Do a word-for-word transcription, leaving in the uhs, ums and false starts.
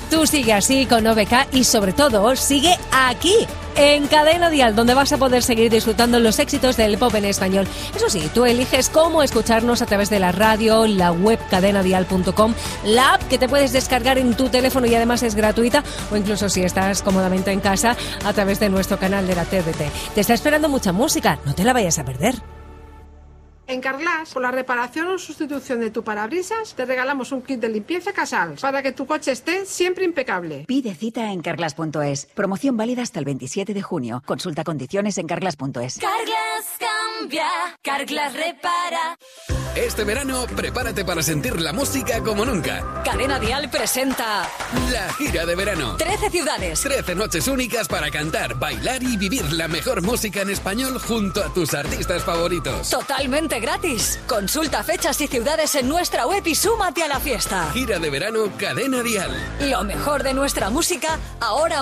Tú sigue así con O B K y sobre todo sigue aquí, en Cadena Dial, donde vas a poder seguir disfrutando los éxitos del pop en español. Eso sí, tú eliges cómo escucharnos a través de la radio, la web cadena dial punto com, la app que te puedes descargar en tu teléfono y además es gratuita, o incluso si estás cómodamente en casa a través de nuestro canal de la T D T. Te está esperando mucha música, no te la vayas a perder. En Carglass, por la reparación o sustitución de tu parabrisas, te regalamos un kit de limpieza Casals para que tu coche esté siempre impecable. Pide cita en carglass punto es. Promoción válida hasta el veintisiete de junio. Consulta condiciones en carglass punto es. Carglass cambia, Carglass repara. Este verano, prepárate para sentir la música como nunca. Cadena Dial presenta La gira de verano. trece ciudades. trece noches únicas para cantar, bailar y vivir la mejor música en español junto a tus artistas favoritos. Totalmente gratis. Consulta fechas y ciudades en nuestra web y súmate a la fiesta. Gira de verano Cadena Dial. Lo mejor de nuestra música ahora